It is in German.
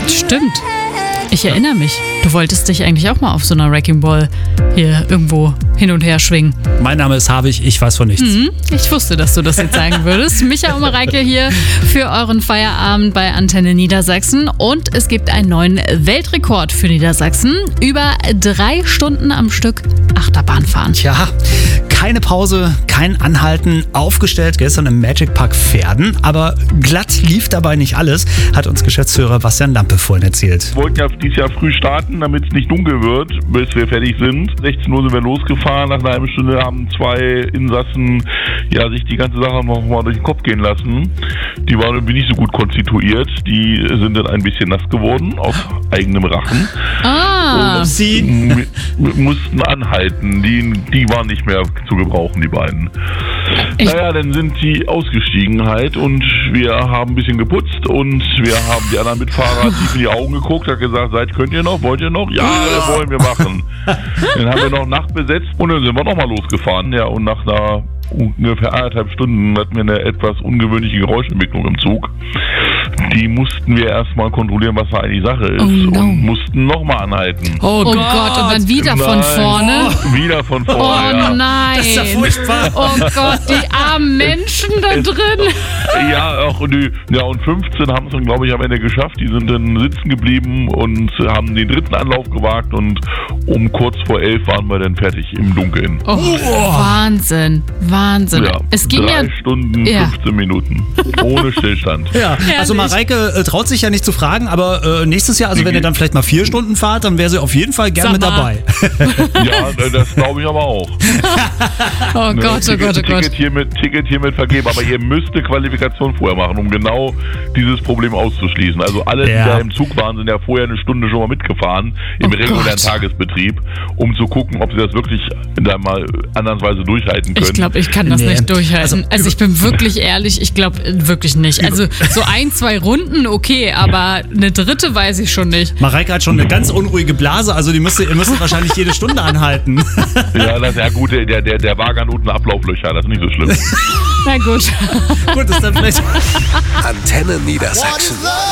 Stimmt. Ich erinnere mich. Du wolltest dich eigentlich auch mal auf so einer Wrecking Ball hier irgendwo hin und her schwingen. Mein Name ist Havig, ich weiß von nichts. Ich wusste, dass du das jetzt sagen würdest. Micha und Mareike hier für euren Feierabend bei Antenne Niedersachsen. Und es gibt einen neuen Weltrekord für Niedersachsen. Über 3 Stunden am Stück Achterbahn fahren. Tja, keine Pause, kein Anhalten, aufgestellt gestern im Magic Park Verden. Aber glatt lief dabei nicht alles, hat uns Geschäftsführer Bastian Lampe vorhin erzählt. Wir wollten ja dieses Jahr früh starten, damit es nicht dunkel wird, bis wir fertig sind. 16 Uhr sind wir losgefahren. Nach einer halben Stunde haben 2 Insassen sich die ganze Sache noch mal durch den Kopf gehen lassen. Die waren irgendwie nicht so gut konstituiert. Die sind dann ein bisschen nass geworden auf eigenem Rachen. Ah. Und sie mussten anhalten. Die waren nicht mehr zu gebrauchen, die beiden. Naja, dann sind die ausgestiegen halt und wir haben ein bisschen geputzt und wir haben die anderen Mitfahrer tief in die Augen geguckt, hat gesagt, könnt ihr noch, wollt ihr noch? Ja, das wollen wir machen. Dann haben wir noch Nacht besetzt und dann sind wir nochmal losgefahren. Ja, und nach einer ungefähr 1,5 Stunden hatten wir eine etwas ungewöhnliche Geräuschentwicklung im Zug. Die mussten wir erstmal kontrollieren, was da eigentlich Sache ist und mussten nochmal anhalten. Oh Gott, und dann wieder von vorne. Wieder von vorne. Oh nein. Das ist ja furchtbar. Oh Gott, die armen Menschen da drin. Ja, und 15 haben es dann, glaube ich, am Ende geschafft. Die sind dann sitzen geblieben und haben den 3. Anlauf gewagt und um kurz vor 11 waren wir dann fertig im Dunkeln. Oh, Wahnsinn. Ja, Es ging 3 Stunden, 15 Minuten. Ohne Stillstand. Ja, also Mareike traut sich ja nicht zu fragen, aber nächstes Jahr, also wenn ihr dann vielleicht mal 4 Stunden fahrt, dann wäre sie auf jeden Fall gern mit dabei. Ja, das glaube ich aber auch. Oh Gott, oh Gott, oh Gott. Ticket hiermit vergeben, aber ihr müsst eine Qualifikation vorher machen, um genau dieses Problem auszuschließen. Also alle, die da im Zug waren, sind ja vorher eine Stunde schon mal mitgefahren im regulären Tagesbetrieb, um zu gucken, ob sie das wirklich da mal andersweise durchhalten können. Ich glaube, ich kann das nicht durchhalten. Also ich bin wirklich ehrlich, ich glaube wirklich nicht. Also so 1, 2 Runden, okay, aber eine 3. weiß ich schon nicht. Mareike hat schon eine ganz unruhige Blase, also ihr müsst wahrscheinlich jede Stunde anhalten. Ja, das ist ja gut, der Wagen hat unten Ablauflöcher, das ist nicht so schlimm. Na gut. Gut, ist dann vielleicht... Antenne Niedersachsen.